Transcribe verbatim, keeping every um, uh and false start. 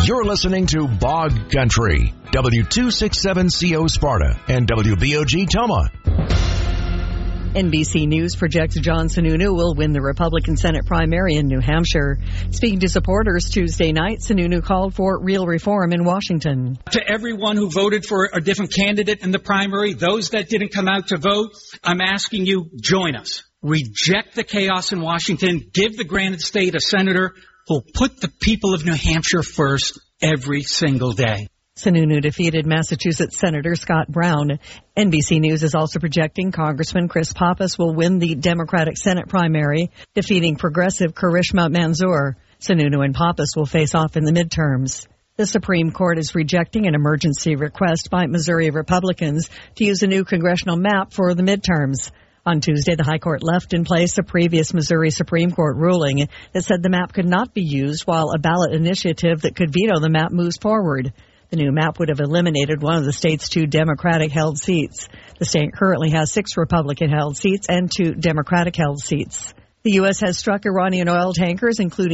You're listening to Bog Country, W two sixty-seven C O Sparta and W B O G Toma. N B C News projects John Sununu will win the Republican Senate primary in New Hampshire. Speaking to supporters Tuesday night, Sununu called for real reform in Washington. To everyone who voted for a different candidate in the primary, those that didn't come out to vote, I'm asking you, join us. Reject the chaos in Washington. Give the granite state a senator who'll put the people of New Hampshire first every single day. Sununu defeated Massachusetts Senator Scott Brown. N B C News is also projecting Congressman Chris Pappas will win the Democratic Senate primary, defeating progressive Karishma Manzoor. Sununu and Pappas will face off in the midterms. The Supreme Court is rejecting an emergency request by Missouri Republicans to use a new congressional map for the midterms. On Tuesday, the High Court left in place a previous Missouri Supreme Court ruling that said the map could not be used while a ballot initiative that could veto the map moves forward. The new map would have eliminated one of the state's two Democratic-held seats. The state currently has six Republican-held seats and two Democratic-held seats. The U S has struck Iranian oil tankers, including